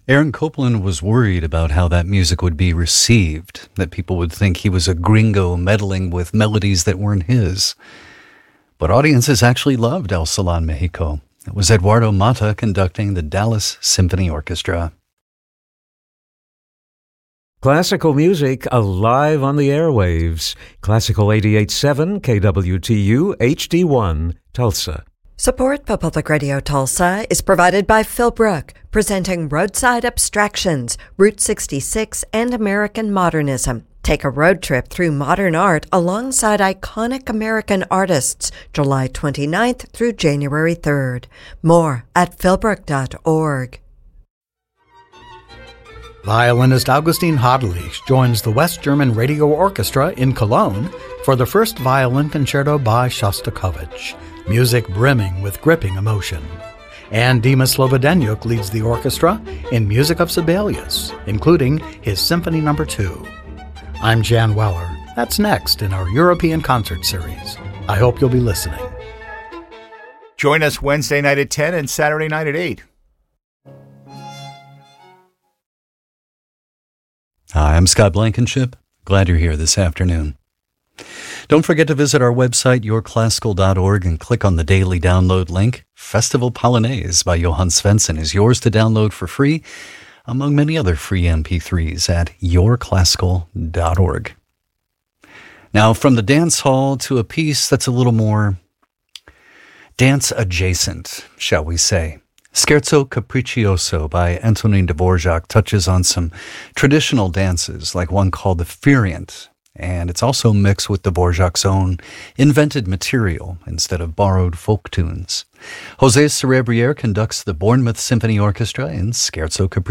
Aaron Copland was worried about how that music would be received, that people would think he was a gringo meddling with melodies that weren't his. But audiences actually loved El Salón Mexico. It was Eduardo Mata conducting the Dallas Symphony Orchestra. Classical music alive on the airwaves. Classical 88.7 KWTU HD1, Tulsa. Support for Public Radio Tulsa is provided by Philbrook, presenting Roadside Abstractions, Route 66, and American Modernism. Take a road trip through modern art alongside iconic American artists, July 29th through January 3rd. More at philbrook.org. Violinist Augustin Hadelich joins the West German Radio Orchestra in Cologne for the first violin concerto by Shostakovich, music brimming with gripping emotion. And Dima Slobodenyuk leads the orchestra in music of Sibelius, including his Symphony No. 2. I'm Jan Weller. That's next in our European concert series. I hope you'll be listening. Join us Wednesday night at 10 and Saturday night at 8. Hi, I'm Scott Blankenship. Glad you're here this afternoon. Don't forget to visit our website, yourclassical.org, and click on the daily download link. Festival Polonaise by Johann Svensson is yours to download for free, among many other free MP3s at yourclassical.org. Now, from the dance hall to a piece that's a little more dance adjacent, shall we say. Scherzo Capriccioso by Antonin Dvorak touches on some traditional dances, like one called the Furiant, and it's also mixed with Dvorak's own invented material instead of borrowed folk tunes. José Cerebrier conducts the Bournemouth Symphony Orchestra in Scherzo Capriccioso.